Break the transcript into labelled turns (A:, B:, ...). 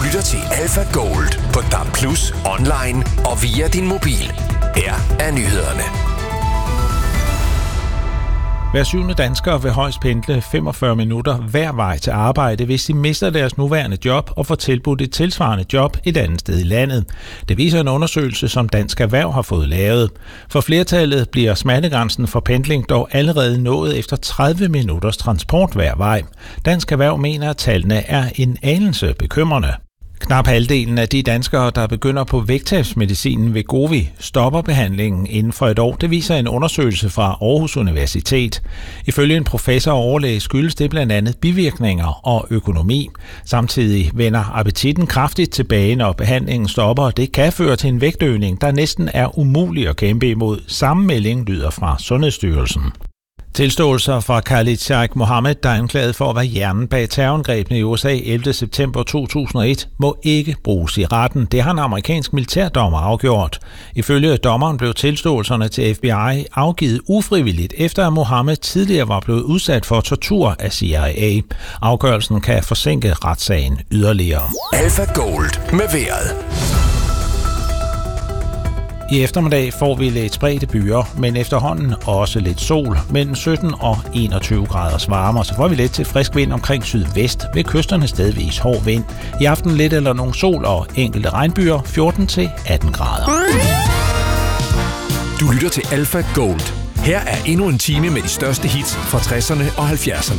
A: lytter til Alpha Gold på DAB+, online og via din mobil. Her er nyhederne.
B: Hver 7. dansker vil højst pendle 45 minutter hver vej til arbejde, hvis de mister deres nuværende job og får tilbudt et tilsvarende job et andet sted i landet. Det viser en undersøgelse, som Dansk Erhverv har fået lavet. For flertallet bliver smertegrænsen for pendling dog allerede nået efter 30 minutters transport hver vej. Dansk Erhverv mener, at tallene er en anelse bekymrende. Knap halvdelen af de danskere, der begynder på vægttabsmedicinen Wegovy, stopper behandlingen inden for et år. Det viser en undersøgelse fra Aarhus Universitet. Ifølge en professor og overlæge skyldes det blandt andet bivirkninger og økonomi. Samtidig vender appetitten kraftigt tilbage, når behandlingen stopper. Det kan føre til en vægtøgning, der næsten er umulig at kæmpe imod. Samme melding lyder fra Sundhedsstyrelsen. Tilståelser fra Khalid Sheikh Mohammed, der er anklaget for at være hjernen bag terrorangrebene i USA 11. september 2001, må ikke bruges i retten. Det har en amerikansk militærdommer afgjort. Ifølge dommeren blev tilståelserne til FBI afgivet ufrivilligt, efter at Mohammed tidligere var blevet udsat for tortur af CIA. Afgørelsen kan forsinke retssagen yderligere.
A: Alpha Gold med vejret.
B: I eftermiddag får vi lidt spredte byer, men efterhånden også lidt sol. Mellem 17 og 21 graders varme, så får vi lidt til frisk vind omkring sydvest. Ved kysterne stedvis hård vind. I aften lidt eller nogle sol og enkelte regnbyer, 14 til 18 grader.
A: Du lytter til Alpha Gold. Her er endnu en time med de største hits fra 60'erne og 70'erne.